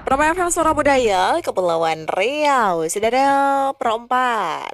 Permainan FM Suara Budaya, Kepulauan Riau, Saudara Perempat.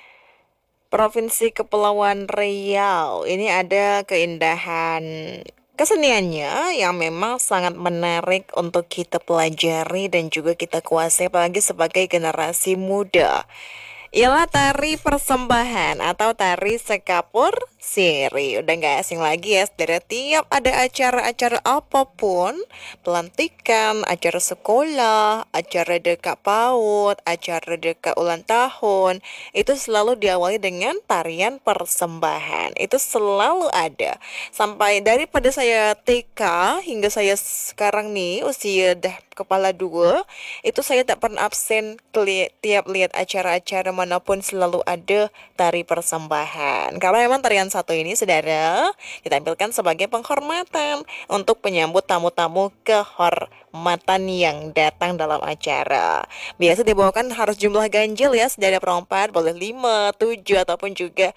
Provinsi Kepulauan Riau, ini ada keindahan keseniannya yang memang sangat menarik untuk kita pelajari dan juga kita kuasai apalagi sebagai generasi muda. Ialah tari persembahan atau tari sekapur siri. Udah nggak asing lagi ya, saudara. Tiap ada acara-acara apapun, pelantikan, acara sekolah, acara dekat PAUD, acara dekat ulang tahun, itu selalu diawali dengan tarian persembahan. Itu selalu ada. Sampai daripada saya TK hingga saya sekarang nih usia dah kepala dua, itu saya tak pernah absen tiap lihat acara-acara manapun selalu ada tari persembahan. Karena memang tarian satu ini, saudara, ditampilkan sebagai penghormatan untuk penyambut tamu-tamu kehormatan yang datang dalam acara. Biasa dibawakan harus jumlah ganjil ya, saudara perempat, boleh 5, 7, ataupun juga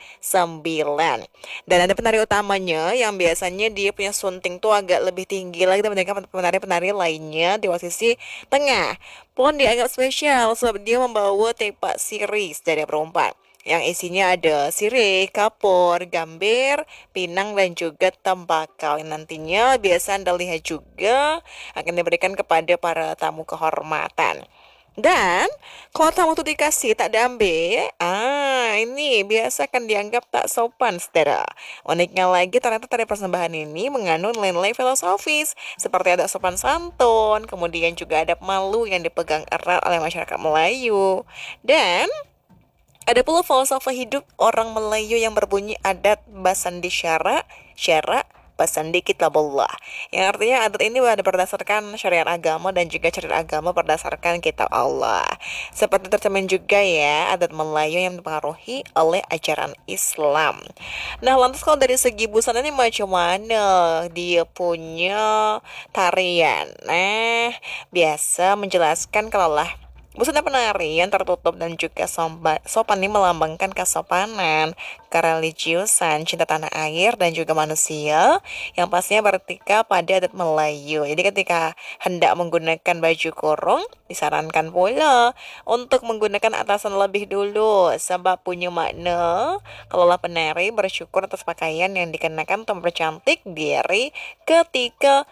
9. Dan ada penari utamanya yang biasanya dia punya sunting tuh agak lebih tinggi lagi dibandingkan penari-penari lainnya di posisi tengah. Pun dianggap spesial sebab dia membawa tepak siri dari perempat yang isinya ada sirih, kapur, gambir, pinang dan juga tembakau yang nantinya biasa Anda lihat juga akan diberikan kepada para tamu kehormatan. Dan kalau tamu itu dikasih tak diambil, ini biasa akan dianggap tak sopan, saudara. Uniknya lagi ternyata tari persembahan ini mengandung nilai-nilai filosofis seperti ada sopan santun, kemudian juga adab malu yang dipegang erat oleh masyarakat Melayu. Dan ada pula filosofi hidup orang Melayu yang berbunyi adat basandi syara basandi kitabullah. Yang artinya adat ini ada berdasarkan syariat agama dan juga syariat agama berdasarkan kitab Allah. Seperti tercermin juga ya adat Melayu yang dipengaruhi oleh ajaran Islam. Nah, lantas kalau dari segi busana ini macam mana dia punya tarian? Nah, biasa menjelaskan kalau lah busana penari yang tertutup dan juga sopan ini melambangkan kesopanan, kereligiusan, cinta tanah air dan juga manusia yang pastinya bertika pada adat Melayu. Jadi ketika hendak menggunakan baju kurung, disarankan pula untuk menggunakan atasan lebih dulu sebab punya makna kalaulah penari bersyukur atas pakaian yang dikenakan untuk mempercantik diri ketika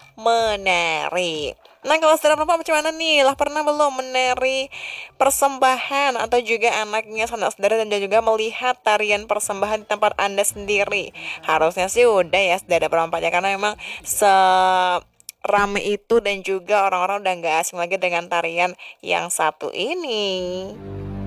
menari. Nah, kalau saudara perempuan macam mana nih? Lah pernah belum menari persembahan atau juga anaknya sanak saudara dan juga melihat tarian persembahan di tempat Anda sendiri? Harusnya sih udah ya saudara perempuan ya, karena memang rame itu dan juga orang-orang udah nggak asing lagi dengan tarian yang satu ini.